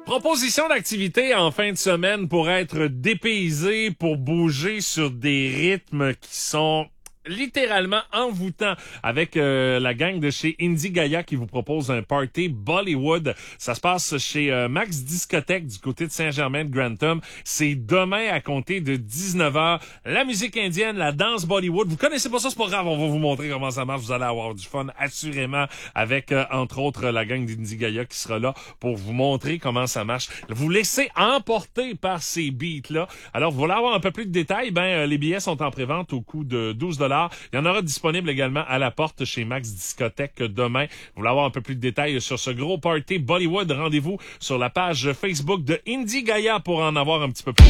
Proposition d'activité en fin de semaine pour être dépaysé, pour bouger sur des rythmes qui sont littéralement envoûtants avec la gang de chez Indie Gaia qui vous propose un party Bollywood. Ça se passe chez Max Discothèque du côté de Saint-Germain-de-Grantham. C'est demain à compter de 19h. La musique indienne, la danse Bollywood. Vous connaissez pas ça, c'est pas grave. On va vous montrer comment ça marche. Vous allez avoir du fun assurément avec entre autres la gang d'Indie Gaia qui sera là pour vous montrer comment ça marche. Vous laissez emporter par ces beats-là. Alors, vous voulez avoir un peu plus de détails? Les billets sont en prévente au coût de $12. Il y en aura disponible également à la porte chez Max Discothèque demain. Vous voulez avoir un peu plus de détails sur ce gros party Bollywood? Rendez-vous sur la page Facebook de Indie Gaia pour en avoir un petit peu plus.